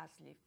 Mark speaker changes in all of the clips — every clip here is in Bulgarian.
Speaker 1: щастлив.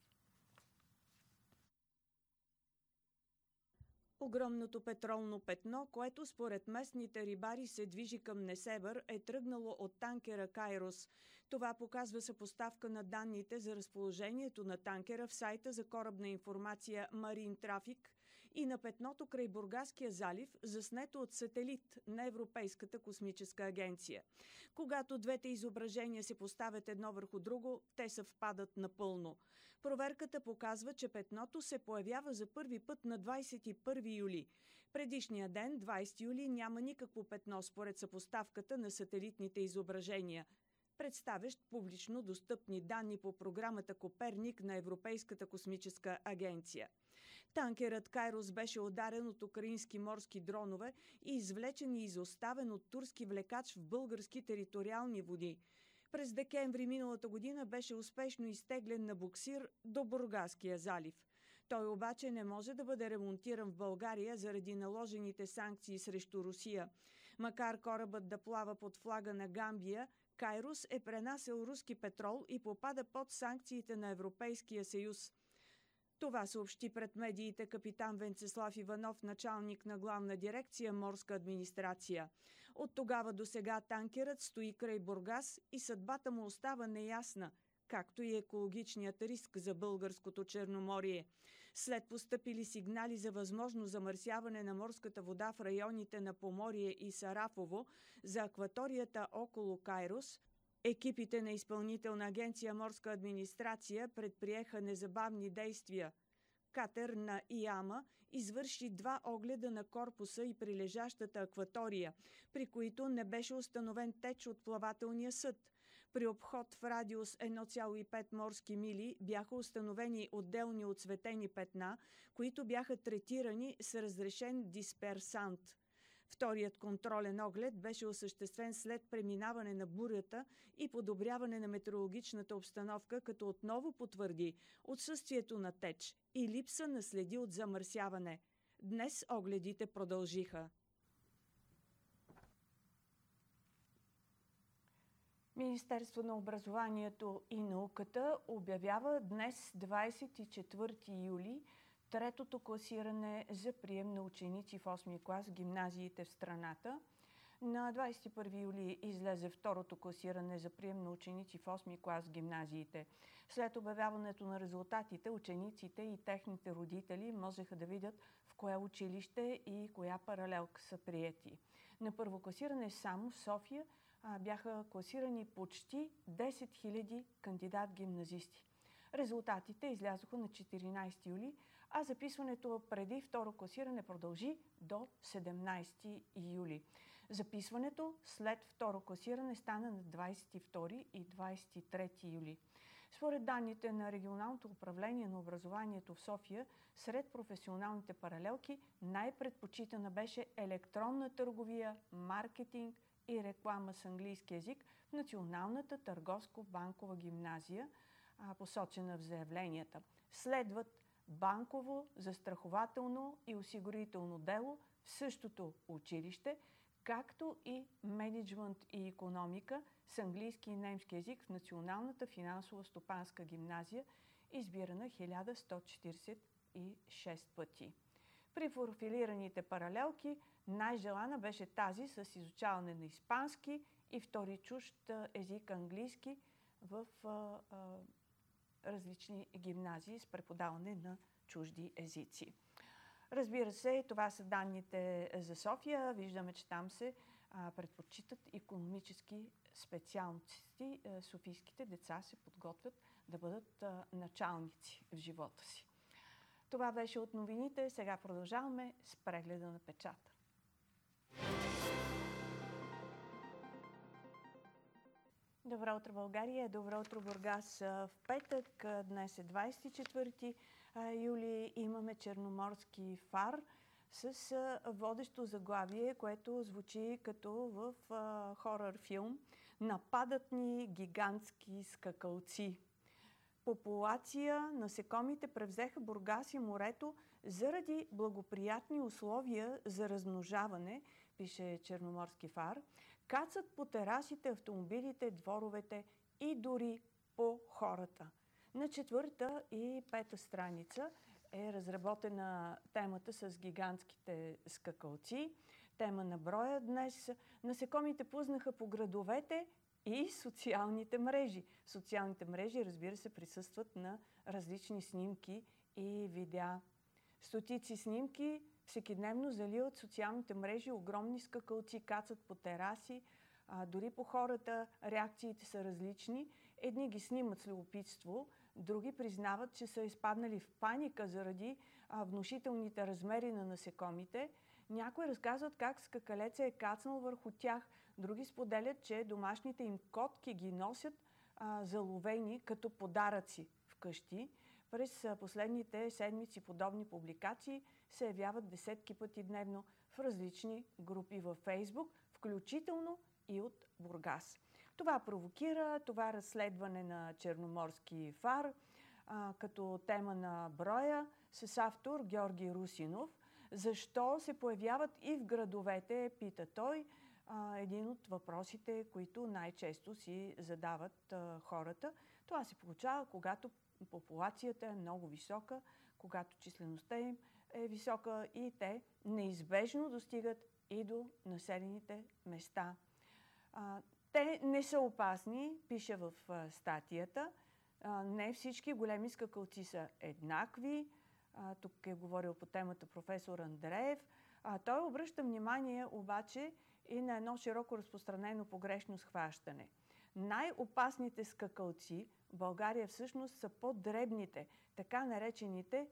Speaker 1: Огромното петролно петно, което според местните рибари се движи към Несебър, е тръгнало от танкера Кайрос. Това показва съпоставка на данните за разположението на танкера в сайта за корабна информация Marine Traffic и на петното край Бургаския залив, заснето от сателит на Европейската космическа агенция. Когато двете изображения се поставят едно върху друго, те съвпадат напълно. Проверката показва, че петното се появява за първи път на 21 юли. Предишния ден, 20 юли, няма никакво петно според съпоставката на сателитните изображения, представящ публично достъпни данни по програмата Коперник на Европейската космическа агенция. Танкерът Кайрос беше ударен от украински морски дронове и извлечен и изоставен от турски влекач в български териториални води. През декември миналата година беше успешно изтеглен на буксир до Бургаския залив. Той обаче не може да бъде ремонтиран в България заради наложените санкции срещу Русия. Макар корабът да плава под флага на Гамбия, Кайрос е пренасял руски петрол и попада под санкциите на Европейския съюз. Това съобщи пред медиите капитан Венцеслав Иванов, началник на главна дирекция морска администрация. От тогава до сега танкерът стои край Бургас и съдбата му остава неясна, както и екологичният риск за българското Черноморие. След постъпили сигнали за възможно замърсяване на морската вода в районите на Поморие и Сарафово за акваторията около Кайрос, екипите на Изпълнителна агенция морска администрация предприеха незабавни действия. Катер на ИАМА извърши 2 огледа на корпуса и прилежащата акватория, при които не беше установен теч от плавателния съд. При обход в радиус 1,5 морски мили бяха установени отделни отцветени петна, които бяха третирани с разрешен дисперсант. Вторият контролен оглед беше осъществен след преминаване на бурята и подобряване на метеорологичната обстановка, като отново потвърди отсъствието на теч и липса на следи от замърсяване. Днес огледите продължиха. Министерство на образованието и науката обявява днес, 24 юли, третото класиране за прием на ученици в 8-ми клас в гимназиите в страната. На 21 юли излезе второто класиране за прием на ученици в 8-ми клас в гимназиите. След обявяването на резултатите, учениците и техните родители можеха да видят в кое училище и коя паралелка са приети. На първо класиране само в София бяха класирани почти 10 000 кандидат-гимназисти. Резултатите излязоха на 14 юли, а записването преди второ класиране продължи до 17 юли. Записването след второ класиране стана на 22 и 23 юли. Според данните на Регионалното управление на образованието в София, сред професионалните паралелки най-предпочитана беше електронна търговия, маркетинг и реклама с английски език в Националната търговско-банкова гимназия, посочена в заявленията. Следват банково, застрахователно и осигурително дело в същото училище, както и мениджмънт и икономика с английски и немски език в Националната финансово-стопанска гимназия, избирана 1146 пъти. При профилираните паралелки най-желана беше тази с изучаване на испански и втори чужд език английски в различни гимназии с преподаване на чужди езици. Разбира се, това са данните за София. Виждаме, че там се предпочитат икономически специалности. Софийските деца се подготвят да бъдат началници в живота си. Това беше от новините. Сега продължаваме с прегледа на печата. Добро утро, България! Добро утро, Бургас! В петък, днес е 24 юли, имаме черноморски фар с водещо заглавие, което звучи като в хорър филм "Нападат ни гигантски скакалци". Популация насекомите превзеха Бургас и морето заради благоприятни условия за размножаване, пише Черноморски фар. Кацат по терасите, автомобилите, дворовете и дори по хората. На 4-та и 5-та страница е разработена темата с гигантските скакалци. Тема на броя днес. Насекомите пузнаха по градовете и социалните мрежи. В социалните мрежи, разбира се, присъстват на различни снимки и видеа. Стотици снимки всекидневно заливат социалните мрежи, огромни скакалци кацат по тераси, дори по хората реакциите са различни. Едни ги снимат с любопитство, други признават, че са изпаднали в паника заради внушителните размери на насекомите. Някои разказват как скакалеца е кацнал върху тях, други споделят, че домашните им котки ги носят заловени като подаръци вкъщи. През последните седмици подобни публикации се явяват десетки пъти дневно в различни групи във Фейсбук, включително и от Бургас. Това провокира това разследване на Черноморски фар като тема на броя с автор Георги Русинов. Защо се появяват и в градовете, пита той, един от въпросите, които най-често си задават хората. Това се получава, когато популацията е много висока, когато числеността им е висока и те неизбежно достигат и до населените места. Те не са опасни, пише в статията. Не всички големи скакалци са еднакви. Тук е говорил по темата професор Андреев. Той обръща внимание обаче и на едно широко разпространено погрешно схващане. Най-опасните скакалци в България всъщност са по-дребните, така наречените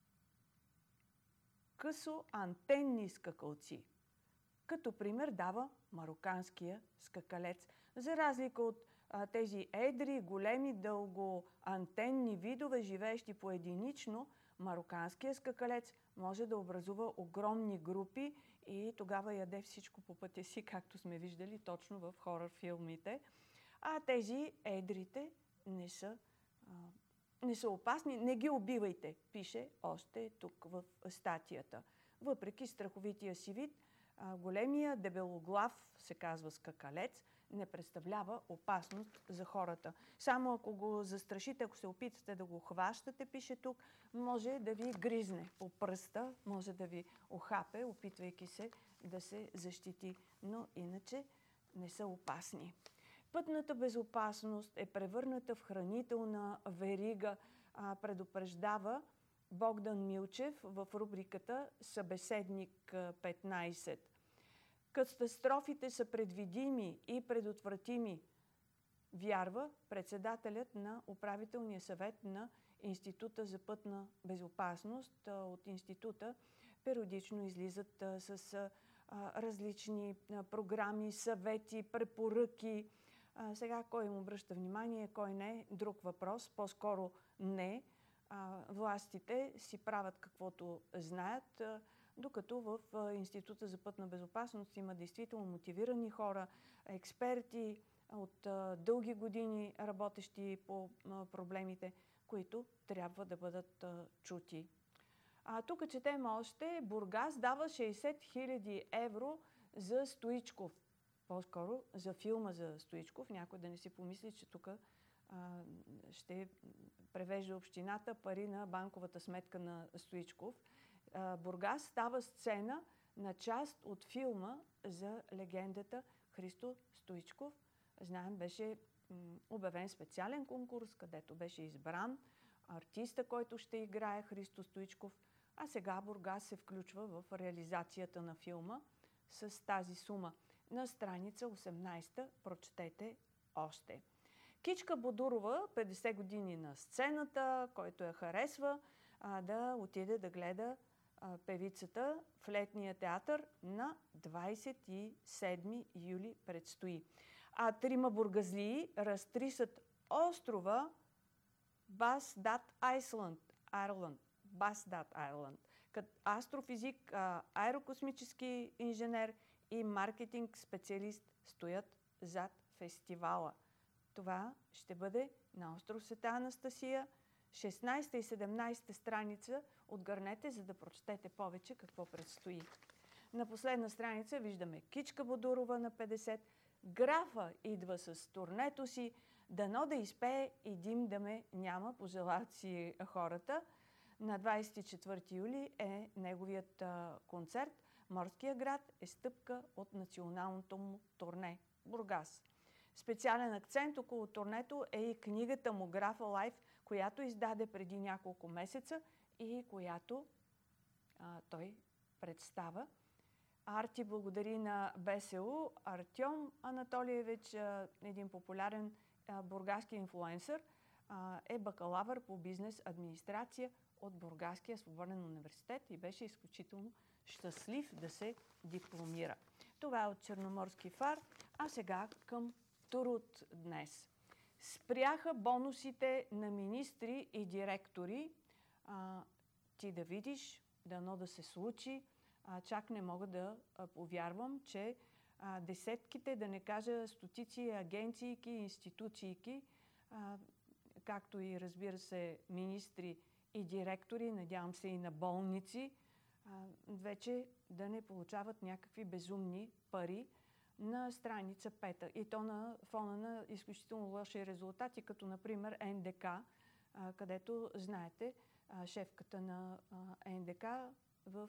Speaker 1: късоантенни скакалци. Като пример дава мароканския скакалец. За разлика от тези едри, големи, дългоантенни видове, живеещи поединично, мароканския скакалец може да образува огромни групи и тогава яде всичко по пътя си, както сме виждали точно в хорър филмите. А тези едрите не са опасни, не ги убивайте, пише още тук в статията. Въпреки страховития си вид, големия дебелоглав, се казва скакалец, не представлява опасност за хората. Само ако го застрашите, ако се опитате да го хващате, пише тук, може да ви гризне по пръста, може да ви охапе, опитвайки се да се защити. Но иначе не са опасни. Пътната безопасност е превърната в хранителна верига, предупреждава Богдан Милчев в рубриката Събеседник 15. Катастрофите са предвидими и предотвратими, вярва председателят на управителния съвет на Института за пътна безопасност. От института периодично излизат с различни програми, съвети, препоръки. Сега кой им обръща внимание, кой не, друг въпрос, по-скоро не. Властите си правят каквото знаят, докато в Института за пътна безопасност има действително мотивирани хора, експерти от дълги години работещи по проблемите, които трябва да бъдат чути. Тук четем още, Бургас дава 60 000 евро за Стоичков. По-скоро за филма за Стоичков. Някой да не си помисли, че тук ще превежда общината пари на банковата сметка на Стоичков. Бургас става сцена на част от филма за легендата Христо Стоичков. Знаем, беше обявен специален конкурс, където беше избран артиста, който ще играе Христо Стоичков, а сега Бургас се включва в реализацията на филма с тази сума. На страница 18 прочетете още. Кичка Бодурова, 50 години на сцената, който я харесва, да отиде да гледа певицата в летния театър на 27 юли предстои. А 3 бургазлии разтрисат острова Басдат Айланд. Като астрофизик, аерокосмически инженер и маркетинг специалист стоят зад фестивала. Това ще бъде на остров Света Анастасия, 16 и 17 страница. Отгърнете, за да прочетете повече какво предстои. На последна страница виждаме Кичка Бодурова на 50. Графа идва с турнето си Дано да изпее и дим да ме няма, пожелават си хората. На 24 юли е неговият концерт. Морския град е стъпка от националното му турне Бургас. Специален акцент около турнето е и книгата му Графа Лайф, която издаде преди няколко месеца и която той представа. Арти благодари на БСУ. Артем Анатолиевич, един популярен бургаски инфлуенсър, е бакалавър по бизнес администрация от Бургаския свободен университет и беше изключително щастлив да се дипломира. Това е от Черноморски фар, а сега към Турут днес. Спряха бонусите на министри и директори. Ти да видиш, дано да се случи. Чак не мога да повярвам, че десетките, да не кажа стотици агенцийки, институцийки, както и разбира се министри и директори, надявам се и на болници, вече да не получават някакви безумни пари на страница 5. И то на фона на изключително лоши резултати, като например НДК, където, знаете, шефката на НДК в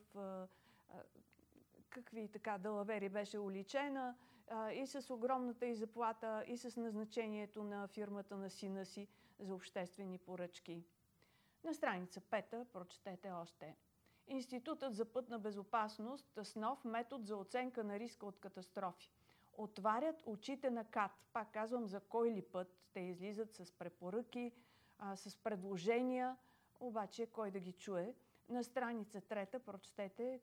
Speaker 1: какви така далавери беше уличена и с огромната й заплата, и с назначението на фирмата на сина си за обществени поръчки. На страница 5 прочетете още. Институтът за пътна безопасност с нов метод за оценка на риска от катастрофи. Отварят очите на КАТ. Пак казвам, за кой ли път те излизат с препоръки, с предложения, обаче кой да ги чуе. На страница 3 прочетете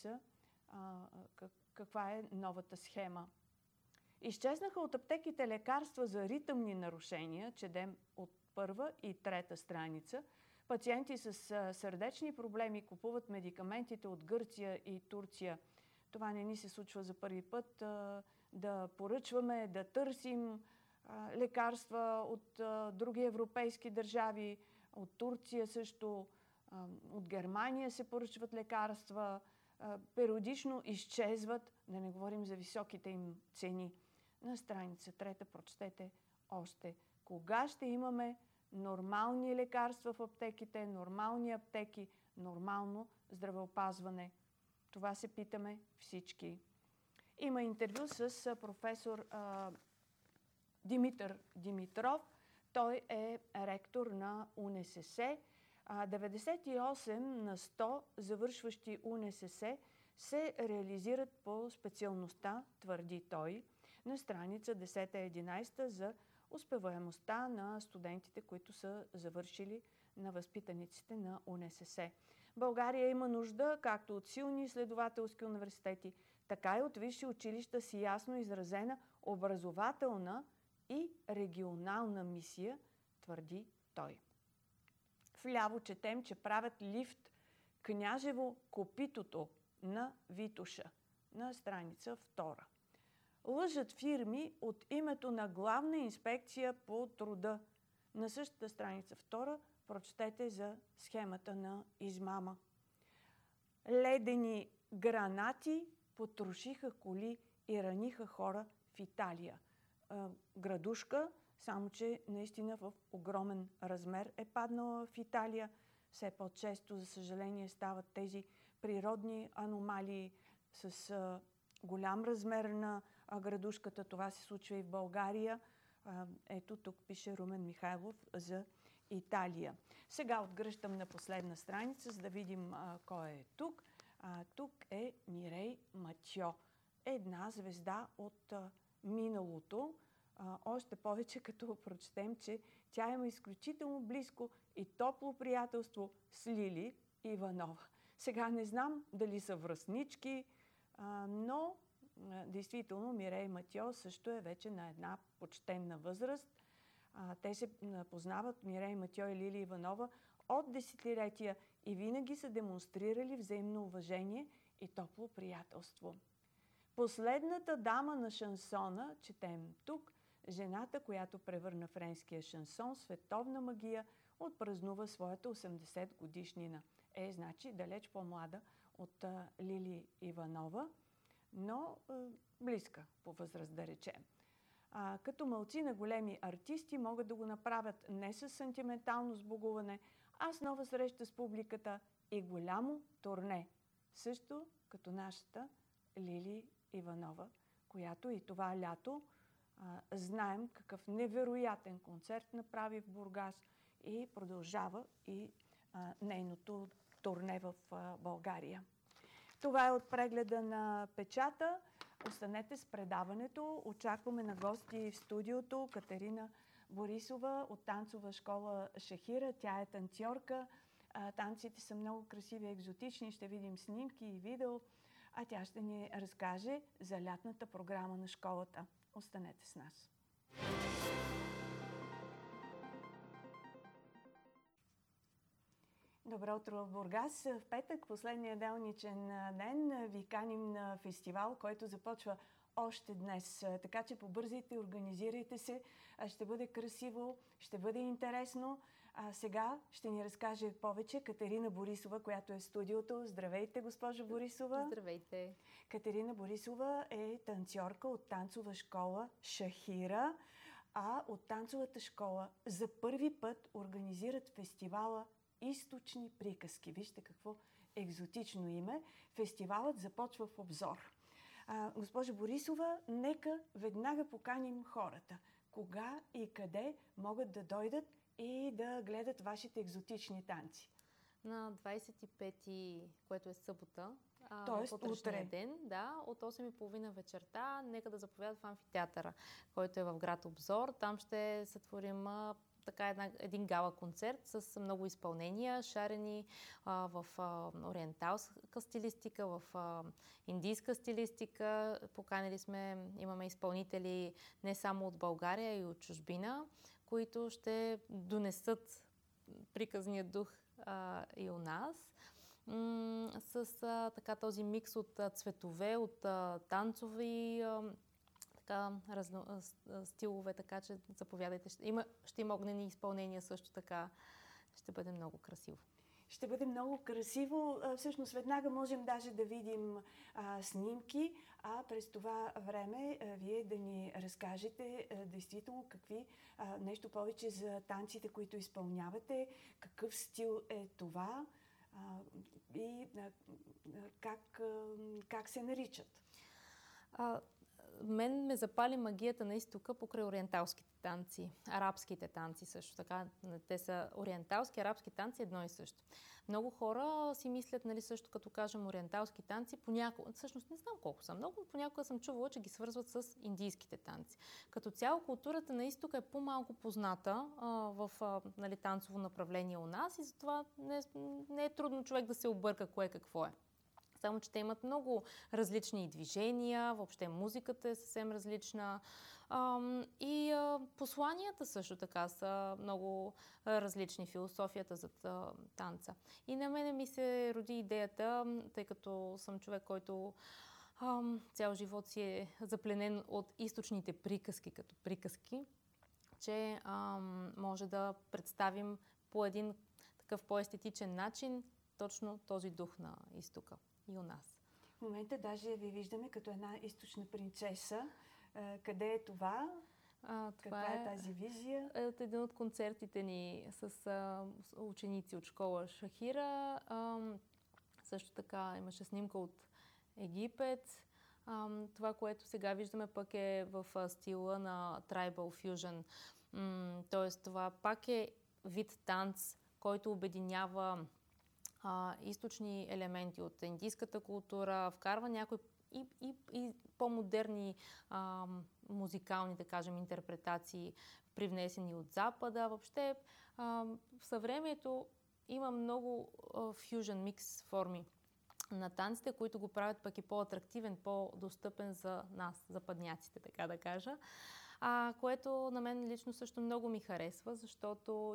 Speaker 1: каква е новата схема. Изчезнаха от аптеките лекарства за ритъмни нарушения, четем от първа и трета страница. Пациенти с сърдечни проблеми купуват медикаментите от Гърция и Турция. Това не ни се случва за първи път. Да поръчваме, да търсим лекарства от други европейски държави, от Турция също, от Германия се поръчват лекарства, периодично изчезват, да не говорим за високите им цени. На страница 3 прочетете още. Кога ще имаме нормални лекарства в аптеките, нормални аптеки, нормално здравеопазване? Това се питаме всички. Има интервю с професор Димитър Димитров. Той е ректор на УНСС. 98 на 100 завършващи УНСС се реализират по специалността, твърди той, на страница 10-11 за успеваемостта на студентите, които са завършили, на възпитаниците на УНСС. България има нужда както от силни изследователски университети, така и от висши училища с ясно изразена образователна и регионална мисия, твърди той. Вляво четем, че правят лифт Княжево Копитото на Витоша на страница 2. Лъжат фирми от името на Главна инспекция по труда. На същата страница 2 прочетете за схемата на измама. Ледени гранати потрошиха коли и раниха хора в Италия. Градушка, само че наистина в огромен размер е паднала в Италия. Все по-често, за съжаление, стават тези природни аномалии с голям размер на градушката. Това се случва и в България. Ето тук пише Румен Михайлов за Италия. Сега отгръщам на последна страница, за да видим кой е тук. Тук е Мирей Матьо. Една звезда от миналото. Още повече като прочетем, че тя има изключително близко и топло приятелство с Лили Иванова. Сега не знам дали са връстнички, но действително Мирей Матьо също е вече на една почтенна възраст. Те се познават, Мирей Матьо и Лили Иванова, от десетилетия и винаги са демонстрирали взаимно уважение и топло приятелство. Последната дама на шансона, четем тук, жената, която превърна френския шансон световна магия, отпразнува своята 80 годишнина. Значи далеч по-млада от Лили Иванова, но близка по възраст, да речем. Като малцина големи артисти могат да го направят не с сантиментално сбогуване, а с нова среща с публиката и голямо турне. Също като нашата Лили Иванова, която и това лято знаем какъв невероятен концерт направи в Бургас и продължава и нейното турне в България. Това е от прегледа на печата. Останете с предаването. Очакваме на гости в студиото Катерина Борисова от танцова школа Шахира. Тя е танцорка. Танците са много красиви и екзотични. Ще видим снимки и видео. А тя ще ни разкаже за лятната програма на школата. Останете с нас. Добро утро в Бургас. В петък, последния делничен ден, ви каним на фестивал, който започва още днес. Така че побързайте, организирайте се. Ще бъде красиво, ще бъде интересно. Сега ще ни разкаже повече Катерина Борисова, която е в студиото. Здравейте, госпожо Борисова.
Speaker 2: Здравейте.
Speaker 1: Катерина Борисова е танцорка от танцова школа Шахира, а от танцовата школа за първи път организират фестивала Източни приказки. Вижте какво екзотично име. Фестивалът започва в Обзор. Госпожа Борисова, нека веднага поканим хората. Кога и къде могат да дойдат и да гледат вашите екзотични танци?
Speaker 2: На 25-ти, което е събота,
Speaker 1: тоест
Speaker 2: утрешния
Speaker 1: утре.
Speaker 2: ден, да, от 8:30 вечерта, нека да заповядат в амфитеатъра, който е в град Обзор. Там ще сътворим един гала концерт с много изпълнения, шарени в ориенталска стилистика, в индийска стилистика. Имаме изпълнители не само от България, и от чужбина, които ще донесат приказния дух и у нас. С този микс от цветове, от танцови стилове, така че заповядайте. Ще има огнени изпълнения също така. Ще бъде много красиво.
Speaker 1: Ще бъде много красиво. Всъщност веднага можем даже да видим снимки, а през това време вие да ни разкажете действително нещо повече за танците, които изпълнявате, какъв стил е това и как се наричат.
Speaker 2: Мен ме запали магията на изтока покрай ориенталските танци, арабските танци също така. Те са ориенталски, арабски танци, едно и също. Много хора си мислят, също като кажем ориенталски танци, понякога, всъщност не знам колко са много, понякога съм чувала, че ги свързват с индийските танци. Като цяло културата на изтока е по-малко позната в танцово направление у нас и затова не е трудно човек да се обърка кое какво е. Само че те имат много различни движения, въобще музиката е съвсем различна и посланията също така са много различни, философията за танца. И на мене ми се роди идеята, тъй като съм човек, който цял живот си е запленен от източните приказки като приказки, че може да представим по един такъв по-естетичен начин точно този дух на изтока и у нас.
Speaker 1: В момента даже ви виждаме като една източна принцеса. Къде е това? Каква е тази визия?
Speaker 2: От един от концертите ни с ученици от школа Шахира. Също така имаше снимка от Египет. Това, което сега виждаме, пък е в стила на Tribal Fusion. Тоест това пак е вид танц, който обединява източни елементи от индийската култура, вкарва някои и по-модерни музикални, да кажем, интерпретации, привнесени от Запада. Въобще в съвремието има много фюжън микс форми на танците, които го правят пък и по-атрактивен, по-достъпен за нас, западняците, така да кажа. Което на мен лично също много ми харесва, защото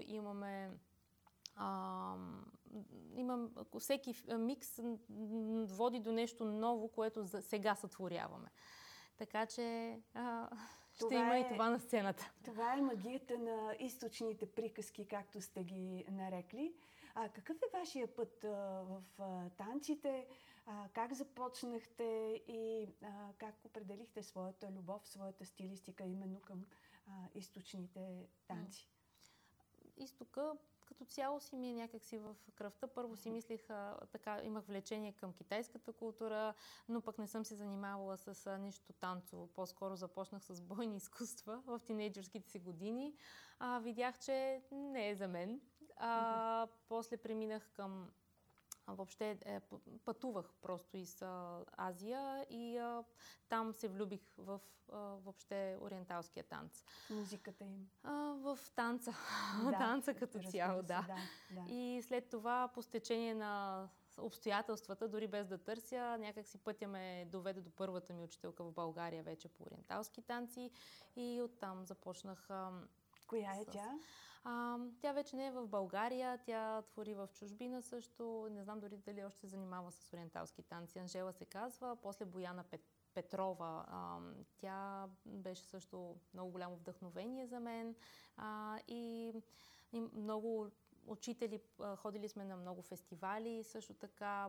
Speaker 2: всеки микс води до нещо ново, което сега сътворяваме. Така че ще има и това на сцената.
Speaker 1: Това е магията на източните приказки, както сте ги нарекли. Какъв е вашия път в танците? Как започнахте и как определихте своята любов, своята стилистика именно към източните танци?
Speaker 2: Изтока като цяло си ми е някакси в кръвта. Първо си мислих, така имах влечение към китайската култура, но пък не съм се занимавала с нищо танцово. По-скоро започнах с бойни изкуства в тинейджърските си години. Видях, че не е за мен. После преминах към въобще пътувах просто из Азия и там се влюбих в въобще ориенталския танц.
Speaker 1: Музиката им.
Speaker 2: В танца.
Speaker 1: Да,
Speaker 2: танца като цяло, да.
Speaker 1: Да.
Speaker 2: И след това, по стечение на обстоятелствата, дори без да търся, някак си пътя ме доведе до първата ми учителка в България вече по ориенталски танци и оттам започнах.
Speaker 1: Коя е тя?
Speaker 2: Тя вече не е в България, тя твори в чужбина също. Не знам дори дали още се занимава с ориенталски танци. Анжела се казва, после Бояна Петрова. Тя беше също много голямо вдъхновение за мен. И много учители, ходили сме на много фестивали, също така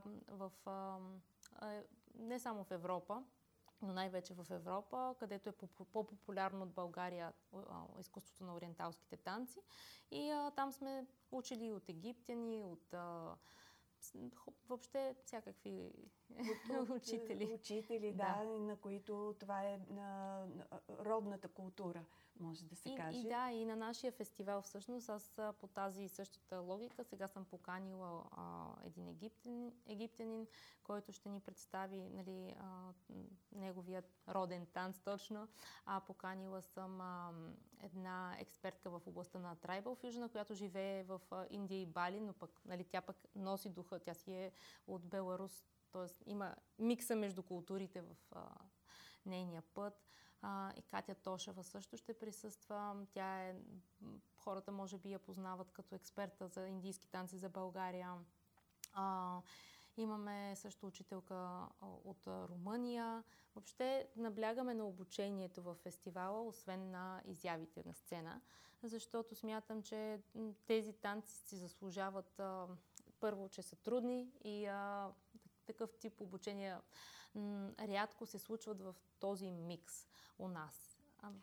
Speaker 2: не само в Европа, но най-вече в Европа, където е по-популярно от България изкуството на ориенталските танци. И там сме учили от египтяни, от въобще всякакви учители.
Speaker 1: Учители, да, на които това е родната култура, може да се каже.
Speaker 2: И на нашия фестивал всъщност аз по тази същата логика сега съм поканила един египтянин, който ще ни представи, нали, неговият роден танц точно. Поканила съм една експертка в областта на Tribal Fusion, която живее в Индия и Бали, но пък, нали, тя пък носи духа, тя си е от Беларус, т.е. има микса между културите в нейния път. И Катя Тошева също ще присъства. Тя е, хората може би я познават като експерта за индийски танци за България. Имаме също учителка от Румъния. Въобще наблягаме на обучението в фестивала, освен на изявите на сцена, защото смятам, че тези танци си заслужават първо, че са трудни и такъв тип обучения рядко се случват в този микс у нас.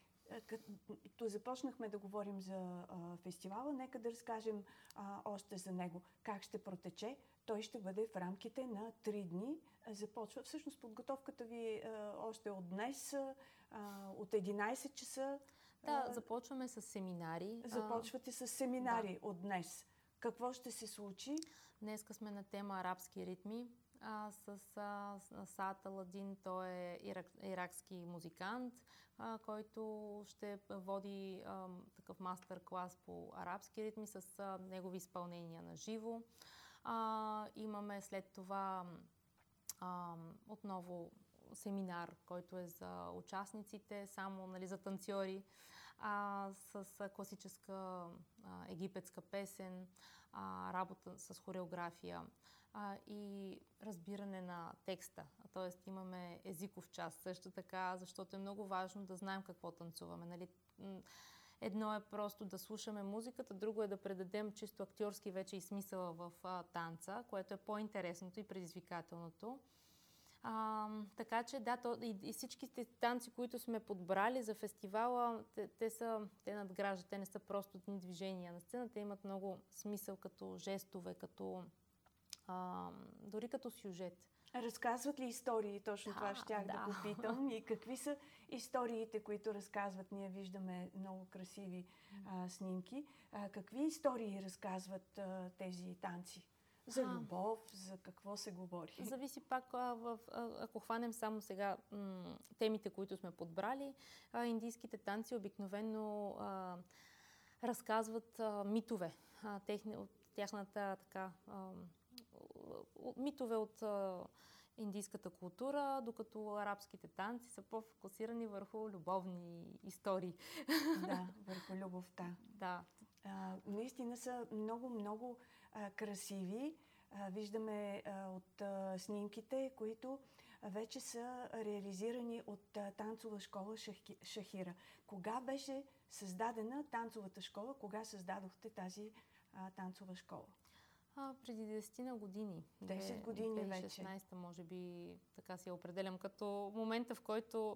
Speaker 1: Като започнахме да говорим за фестивала, нека да разкажем още за него. Как ще протече? Той ще бъде в рамките на 3 дни. Започва всъщност подготовката ви още от днес, от 11 часа.
Speaker 2: Да, започваме с семинари.
Speaker 1: Започвате с семинари от днес. Какво ще се случи?
Speaker 2: Днеска сме на тема арабски ритми. С Саат Аладин, той е иракски музикант, който ще води такъв мастер-клас по арабски ритми с негови изпълнения на живо. Имаме след това отново семинар, който е за участниците, само, нали, за танцори, с класическа египетска песен, работа с хореография и разбиране на текста. Тоест имаме езиков част също така, защото е много важно да знаем какво танцуваме. Нали? Едно е просто да слушаме музиката, друго е да предадем чисто актьорски вече и смисъла в танца, което е по-интересното и предизвикателното. Така че да, и всичките танци, които сме подбрали за фестивала, те надграждат, те не са просто дни движения на сцената, те имат много смисъл като жестове, като дори като сюжет.
Speaker 1: Разказват ли истории? Точно това щях да попитам. И какви са историите, които разказват? Ние виждаме много красиви снимки. Какви истории разказват тези танци? За любов, за какво се говори?
Speaker 2: Зависи пак, ако хванем само сега темите, които сме подбрали. Индийските танци обикновено разказват митове. Тяхната така... митове от индийската култура, докато арабските танци са по-фокусирани върху любовни истории.
Speaker 1: Да, върху любовта.
Speaker 2: Да.
Speaker 1: Наистина са много красиви. Виждаме от снимките, които вече са реализирани от танцова школа Шахира. Кога беше създадена танцовата школа? Кога създадохте тази танцова школа?
Speaker 2: Преди 10 на години.
Speaker 1: 10 години вече.
Speaker 2: 2016 може би така си я определям като момента, в който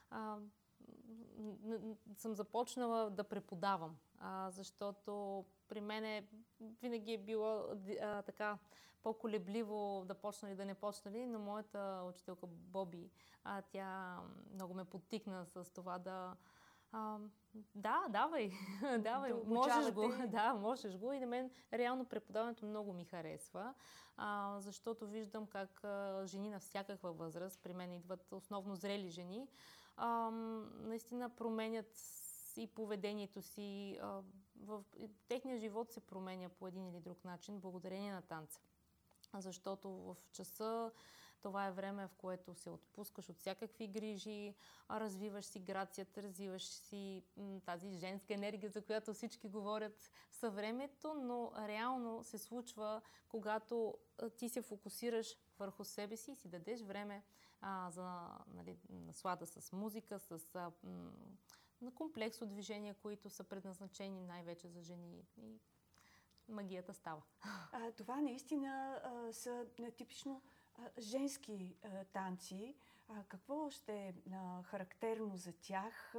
Speaker 2: съм започнала да преподавам, защото при мен винаги е било така по-колебливо да почна ли да не почна ли, но моята учителка Боби, тя много ме подтикна с това да, давай, давай, можеш го. Да, можеш го. И на мен реално преподаването много ми харесва, защото виждам как жени на всякаква възраст, при мен идват основно зрели жени, наистина променят и поведението си. В техния живот се променя по един или друг начин, благодарение на танца. Защото в часа това е време, в което се отпускаш от всякакви грижи, развиваш си грацията, развиваш си тази женска енергия, за която всички говорят в съвремето, но реално се случва, когато ти се фокусираш върху себе си и си дадеш време за наслада с музика, с на комплекс от движения, които са предназначени най-вече за жени. И магията става.
Speaker 1: Това наистина са типично женски танци. Какво ще е характерно за тях?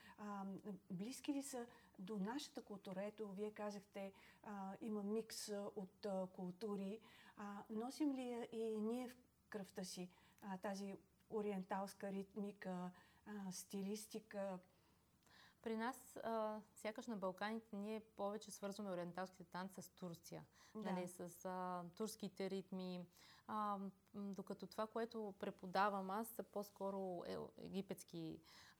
Speaker 1: Близки ли са до нашата култура? Ето, вие казахте, има микс от култури. Носим ли и ние в кръвта си тази ориенталска ритмика, стилистика?
Speaker 2: При нас, сякаш на Балканите, ние повече свързваме ориенталските танци с Турция, нали, с турските ритми, докато това, което преподавам аз, са по-скоро египетски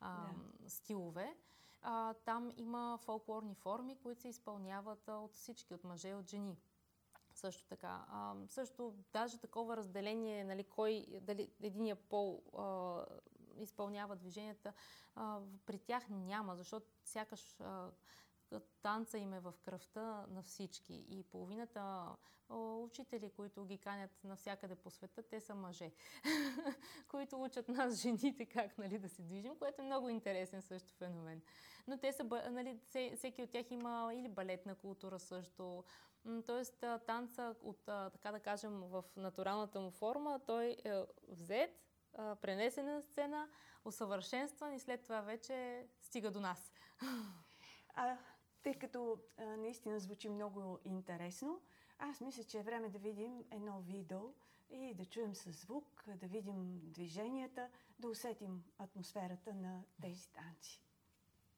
Speaker 2: стилове. Там има фолклорни форми, които се изпълняват от всички, от мъже и от жени. Също така. Също даже такова разделение, нали, дали единия пол изпълнява движенията, при тях няма, защото сякаш танца им е в кръвта на всички. И половината учители, които ги канят навсякъде по света, те са мъже, които учат нас, жените, как, нали, да се движим, което е много интересен също феномен. Но те са, нали, всеки от тях има или балетна култура също. Тоест танца от, така да кажем, в натуралната му форма, той е взет, пренесен на сцена, усъвършенстван и след това вече стига до нас.
Speaker 1: Тъй като наистина звучи много интересно, аз мисля, че е време да видим едно видео и да чуем със звук, да видим движенията, да усетим атмосферата на тези танци.